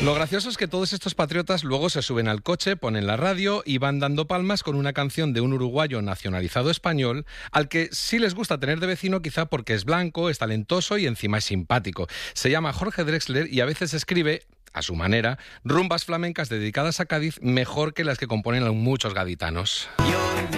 Lo gracioso es que todos estos patriotas luego se suben al coche, ponen la radio y van dando palmas con una canción de un uruguayo nacionalizado español al que sí les gusta tener de vecino, quizá porque es blanco, es talentoso y encima es simpático. Se llama Jorge Drexler y a veces escribe, a su manera, rumbas flamencas dedicadas a Cádiz mejor que las que componen muchos gaditanos.